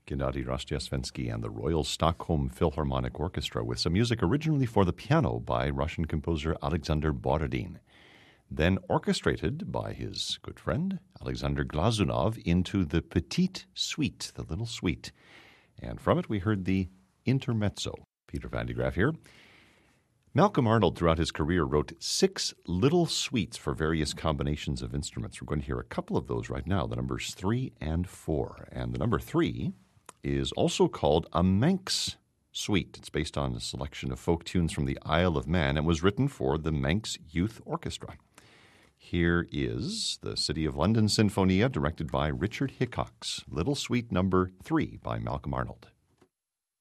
Gennady Rostiasvensky and the Royal Stockholm Philharmonic Orchestra with some music originally for the piano by Russian composer Alexander Borodin, then orchestrated by his good friend Alexander Glazunov into the Petite Suite, the little suite. And from it we heard the Intermezzo. Peter Van de Graaff here. Malcolm Arnold, throughout his career, wrote 6 little suites for various combinations of instruments. We're going to hear a couple of those right now, the numbers 3 and 4. And the number 3 is also called a Manx suite. It's based on a selection of folk tunes from the Isle of Man and was written for the Manx Youth Orchestra. Here is the City of London Sinfonia, directed by Richard Hickox, Little Suite number 3 by Malcolm Arnold.